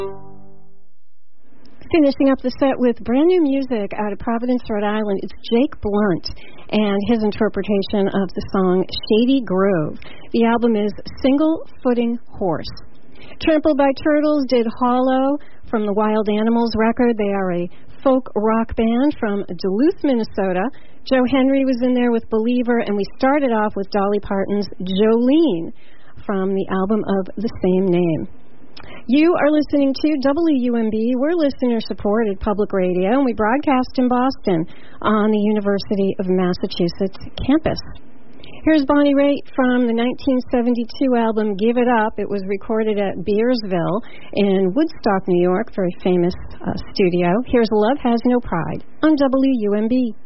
Finishing up the set with brand new music out of Providence, Rhode Island, it's Jake Blunt and his interpretation of the song Shady Grove. The album is Single Footing Horse. Trampled by Turtles did Hollow from the Wild Animals record. They are a folk rock band from Duluth, Minnesota. Joe Henry was in there with Believer, and we started off with Dolly Parton's Jolene from the album of the same name. You are listening to WUMB. We're listener-supported public radio, and we broadcast in Boston on the University of Massachusetts campus. Here's Bonnie Raitt from the 1972 album Give It Up. It was recorded at Beersville in Woodstock, New York, very famous studio. Here's Love Has No Pride on WUMB.